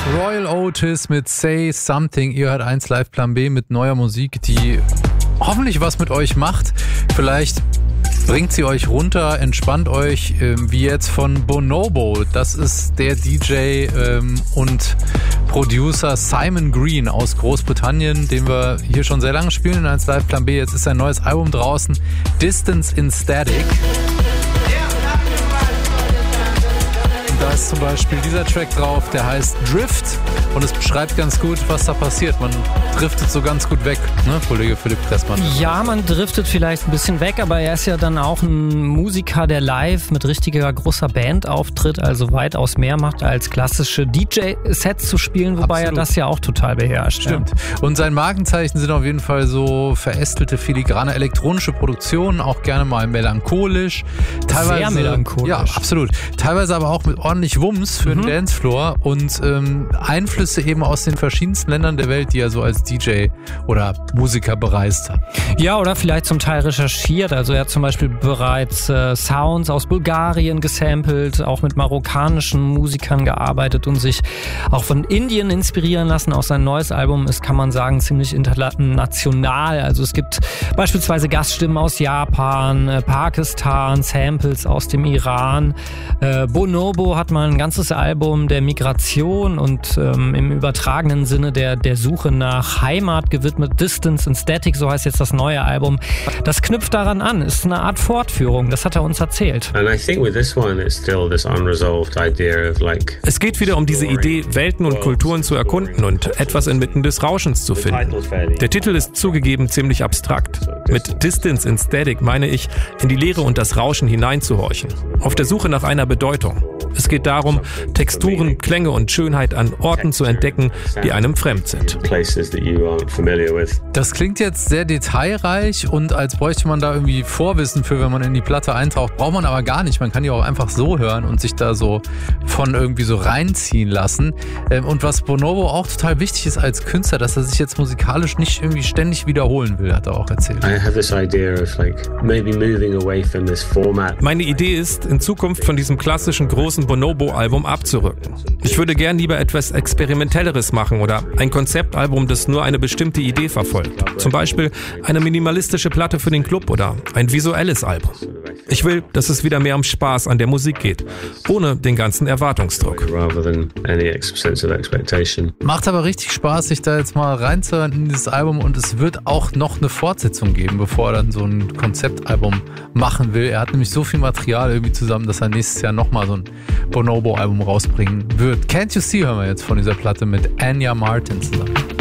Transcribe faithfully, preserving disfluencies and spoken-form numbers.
Royal Otis mit Say Something. Ihr hört eins Live Plan B mit neuer Musik, die hoffentlich was mit euch macht. Vielleicht bringt sie euch runter, entspannt euch, ähm, wie jetzt von Bonobo. Das ist der D J ähm, und Producer Simon Green aus Großbritannien, den wir hier schon sehr lange spielen in eins Live Plan B. Jetzt ist sein neues Album draußen, Distance in Static. Da ist zum Beispiel dieser Track drauf, der heißt Drift und es beschreibt ganz gut, was da passiert. Man driftet so ganz gut weg, ne, Kollege Philipp Kressmann? Ja, man driftet vielleicht ein bisschen weg, aber er ist ja dann auch ein Musiker, der live mit richtiger großer Band auftritt, also weitaus mehr macht, als klassische D J-Sets zu spielen, wobei Absolut. er das ja auch total beherrscht. Stimmt. Ja. Und sein Markenzeichen sind auf jeden Fall so verästelte, filigrane elektronische Produktionen, auch gerne mal melancholisch. Teilweise, Sehr melancholisch. Ja, absolut. Teilweise aber auch mit ordentlich Wumms für mhm. den Dancefloor und ähm, Einflüsse eben aus den verschiedensten Ländern der Welt, die er so als D J oder Musiker bereist hat. Ja, oder vielleicht zum Teil recherchiert. Also er hat zum Beispiel bereits äh, Sounds aus Bulgarien gesampelt, auch mit marokkanischen Musikern gearbeitet und sich auch von Indien inspirieren lassen. Auch sein neues Album ist, kann man sagen, ziemlich international. Also es gibt beispielsweise Gaststimmen aus Japan, äh, Pakistan, Samples aus dem Iran. Äh, Bonobo hat mal ein ganzes Album der Migration und ähm, im übertragenen Sinne der, der Suche nach Heimat gewidmet. Distance in Static, so heißt jetzt das neue Album. Das knüpft daran an, ist eine Art Fortführung, das hat er uns erzählt. Es geht wieder um diese Idee, Welten und Kulturen zu erkunden und etwas inmitten des Rauschens zu finden. Der Titel ist zugegeben ziemlich abstrakt. Mit Distance in Static meine ich, in die Leere und das Rauschen hineinzuhorchen. Auf der Suche nach einer Bedeutung. Es geht darum, Texturen, Klänge und Schönheit an Orten zu entdecken, die einem fremd sind. Das klingt jetzt sehr detailreich und als bräuchte man da irgendwie Vorwissen für, wenn man in die Platte eintaucht. Braucht man aber gar nicht. Man kann die auch einfach so hören und sich da so von irgendwie so reinziehen lassen. Und was Bonobo auch total wichtig ist als Künstler, dass er sich jetzt musikalisch nicht irgendwie ständig wiederholen will, hat er auch erzählt. Meine Idee ist, in Zukunft von diesem klassischen großen Bonobo-Album abzurücken. Ich würde gern lieber etwas Experimentelleres machen oder ein Konzeptalbum, das nur eine bestimmte Idee verfolgt. Zum Beispiel eine minimalistische Platte für den Club oder ein visuelles Album. Ich will, dass es wieder mehr um Spaß an der Musik geht, ohne den ganzen Erwartungsdruck. Macht aber richtig Spaß, sich da jetzt mal reinzuhören in dieses Album und es wird auch noch eine Fortsetzung geben, bevor er dann so ein Konzeptalbum machen will. Er hat nämlich so viel Material irgendwie zusammen, dass er nächstes Jahr nochmal so ein Bonobo-Album rausbringen wird. Can't You See hören wir jetzt von dieser Platte mit Anya Martin zusammen.